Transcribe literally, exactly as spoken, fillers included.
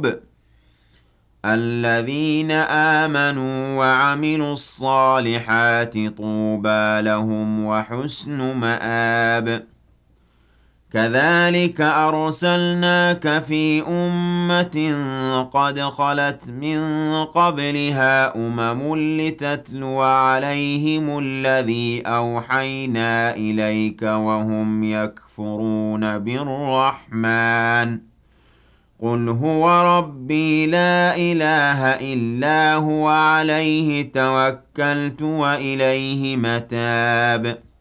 التواب الذين آمنوا وعملوا الصالحات طوبى لهم وحسن مآب كذلك أرسلناك في أمة قد خلت من قبلها أمم لتتلو عليهم الذي أوحينا إليك وهم يكفرون بالرحمن قل هو ربي لا إله إلا هو عليه توكلت وإليه متاب